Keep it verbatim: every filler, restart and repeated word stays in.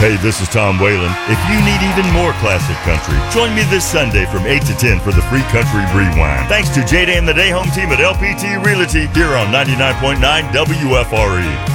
Hey, this is Tom Whalen. If you need even more classic country, join me this Sunday from eight to ten for the Free Country Rewind. Thanks to J-Day and the Day Home Team at L P T Realty here on ninety-nine point nine W F R E.